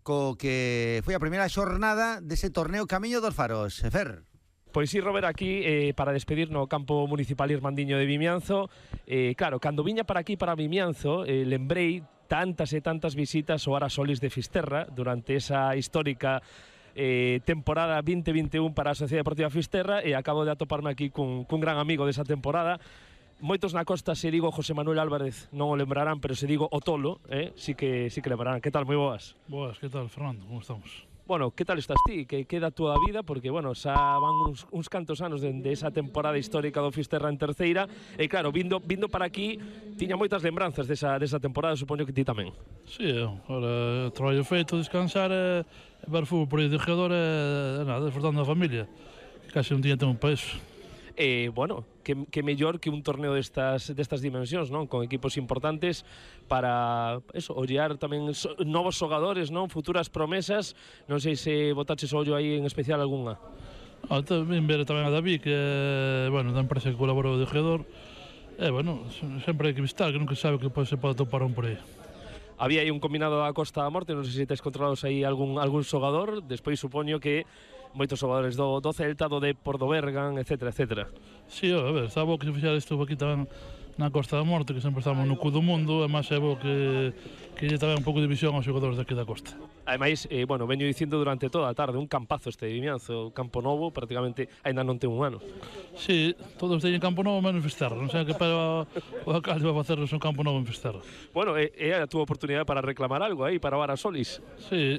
co que foi a primeira xornada dese torneo Camiño dos Faros. Fer. Pois sí, Robert, aquí para despedir no campo municipal Irmandiño de Vimianzo. Claro, cando viña para aquí, para Vimianzo, lembrei tantas e tantas visitas ao Arasolis de Fisterra durante esa histórica temporada 2021 para a Sociedade Deportiva Fisterra, e acabo de atoparme aquí cun gran amigo desa temporada. Moitos na costa, se digo José Manuel Álvarez, non o lembrarán, pero se digo Otolo, sí que lembrarán. Que tal, moi boas? Boas, que tal, Fernando? Como estamos? Bueno, que tal estás ti? Que queda a túa vida? Porque, bueno, xa van uns cantos anos de esa temporada histórica do Fisterra en terceira. E, claro, vindo para aquí, tiña moitas lembranzas desa temporada, supoño que ti tamén. Sí, ahora traballo feito, descansar, ver fútbol por aí de jogador, nada, disfrutando da familia. Casi un día temos para iso. Bueno, que mellor que un torneo destas dimensións, non? Con equipos importantes para eso, ollar tamén novos xogadores, non? Futuras promesas. Non sei se botaches ollo aí en especial algunha. Tamén ver tamén a David, que bueno, da empresa que colaborou de jogador. Bueno, sempre hai que visitar, que nunca sabe que se pode topar un por aí. Había aí un combinado da Costa da Morte, non sei se tes controlados aí algún xogador. Despois supoño que moitos xogadores do Celta, do Depor, do Bergan, etcétera, etcétera. Sí, a ver, está bo que se fixara isto aquí tamén na Costa da Morte, que sempre estamos no cu do mundo, e máis é bo que lle tamén un pouco de visión aos xogadores daqui da Costa. Ademais, bueno, veño dicindo durante toda a tarde, un campazo este de Vimianzo, Campo Novo, prácticamente aínda non ten un ano. Sí, todos teñen Campo Novo menos Fisterra, non sei que para o alcalde vai facernos un Campo Novo en Fisterra. Bueno, é a túa oportunidade para reclamar algo aí, para o Arasolis. Sí,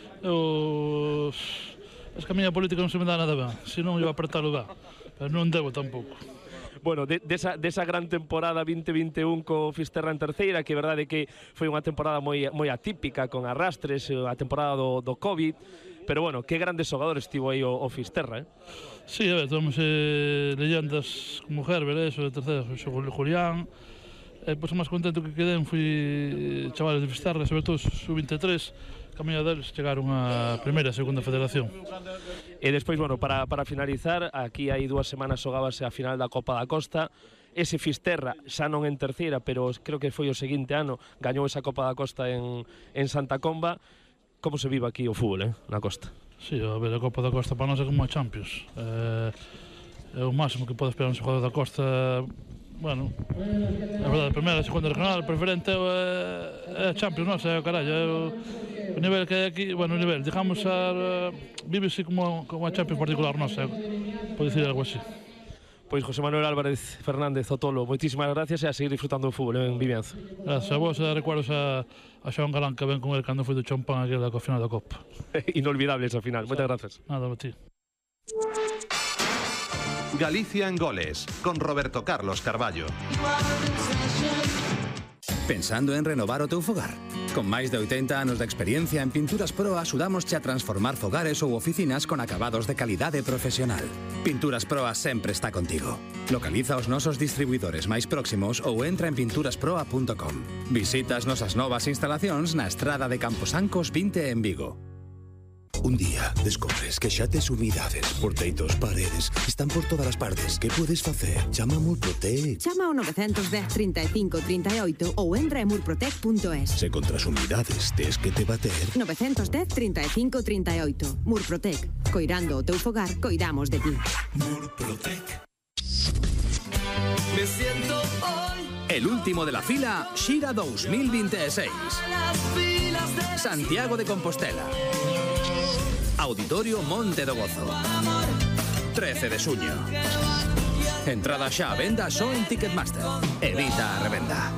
es que a miña política non se me dá nada ben, senón eu apertalo ben, pero non debo tampouco. Bueno, desa gran temporada 2021 co Fisterra en terceira, que é verdade que foi unha temporada moi atípica, con arrastres, a temporada do COVID, pero bueno, que grandes xogadores estivo aí o Fisterra, Sí, a ver, temos leyendas como Gerber, eso, de terceira, Julián. Pois o máis contento que quedei fui chavales de Fisterra, sobre todo sub-23, camiño deles chegaron a primeira e segunda federación. E despois, bueno, para finalizar, aquí hai 2 semanas xogábase a final da Copa da Costa. Ese Fisterra, xa non en terceira, pero creo que foi o seguinte ano, gañou esa Copa da Costa en Santa Comba. Como se vive aquí o fútbol, na Costa? Sí, a ver, a Copa da Costa para nós é como a Champions. É o máximo que pode esperar un xogador da Costa. Bueno, a verdade, a primeira, a segunda regional, preferente é a Champions, non? É o carallo, o nivel que hai aquí, bueno, o nivel, digamos, vive-se como a Champions particular, non sei, pode dicir algo así. Pois José Manuel Álvarez Fernández Otolo, moitísimas gracias e a seguir disfrutando do fútbol en Vimianzo. Gracias a vos, recuerdos a Xoan Galán que ven con el cando foi do champán aquí da final da Copa. Inolvidable esa final, moitas gracias. Nada, a ti. Galicia en goles, con Roberto Carlos Carballo. Pensando en renovar o teu fogar? Con máis de 80 anos de experiencia en Pinturas Pro axudámosche a transformar fogares ou oficinas con acabados de calidade profesional. Pinturas Proa sempre está contigo. Localiza os nosos distribuidores máis próximos ou entra en pinturasproa.com. Visita as nosas novas instalacións na estrada de Camposancos 20 en Vigo. Un día descobres que xa tes humidades por teitos, paredes, están por todas as partes. Que podes facer? Chama a Murprotec. Chama ao 910 35 38 ou entra en murprotec.es. Se contra as humidades tes que te bater. 910 35 38. Murprotec. Coirando o teu fogar, coidamos de ti. Murprotec. Me siento hoy. El último de la fila, Xira 2026. Santiago de Compostela. Auditorio Monte do Gozo. 13 de suño. Entrada xa a venda só en Ticketmaster. Evita a revenda.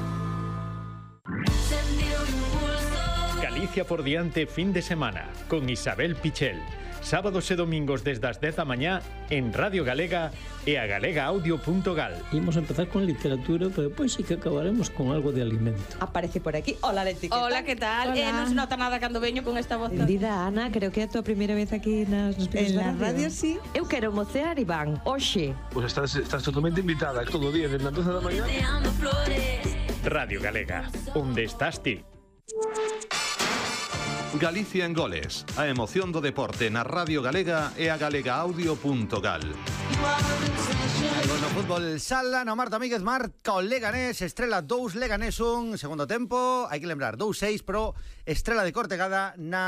Galicia por diante fin de semana con Isabel Pichel. Sábados e domingos desde as 10 da mañá en Radio Galega e a galegaaudio.gal. Imos empezar con literatura, pero depois sí que acabaremos con algo de alimento. Aparece por aquí. Hola, Leti. Hola, ¿qué tal? Non se nota nada cando veño con esta voz. Benvida, Ana, creo que é a tua primeira vez aquí nas En la radio, sí. Eu quero mocear, Iván, hoxe. Pues estás totalmente invitada todo o día, desde as 12 da mañá. Radio Galega, onde estás ti? Galicia en goles, a emoción do deporte na Radio Galega e a galegaaudio.gal. No fútbol sala, no Marta Míguez marca o Leganés, Estrela 2, Leganés 1, segundo tempo, hai que lembrar, 2-6, pero Estrela de Cortegada na